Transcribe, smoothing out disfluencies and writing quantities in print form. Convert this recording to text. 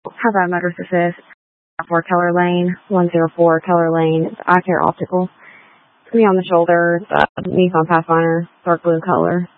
How about Motorist Assist? For Keller Lane, 104 Keller Lane. It's Eye Care Optical. It's going to be on the shoulder. It's a Nissan Pathfinder, dark blue color.